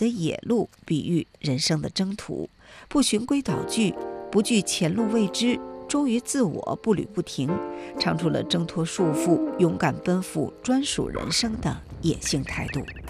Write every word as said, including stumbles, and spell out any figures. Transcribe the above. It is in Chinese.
的野路比喻人生的征途，不循规蹈矩，不惧前路未知，忠于自我，不履不停，唱出了挣脱束缚、勇敢奔赴专属人生的野性态度。